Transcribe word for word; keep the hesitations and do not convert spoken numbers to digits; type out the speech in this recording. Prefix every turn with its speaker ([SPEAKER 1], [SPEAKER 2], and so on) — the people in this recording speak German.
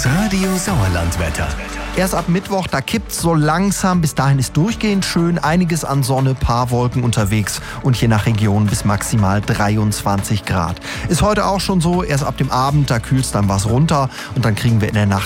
[SPEAKER 1] Radio Sauerlandwetter.
[SPEAKER 2] Erst ab Mittwoch, da kippt's so langsam. Bis dahin ist durchgehend schön. Einiges an Sonne, paar Wolken unterwegs und je nach Region bis maximal dreiundzwanzig Grad. Ist heute auch schon so. Erst ab dem Abend, da kühlt's dann was runter und dann kriegen wir in der Nacht